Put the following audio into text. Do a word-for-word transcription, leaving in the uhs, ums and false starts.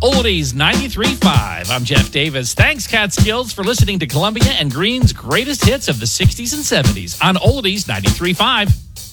Oldies ninety-three point five. I'm Jeff Davis. Thanks, Catskills, for listening to Columbia and Green's greatest hits of the sixties and seventies on Oldies ninety-three point five.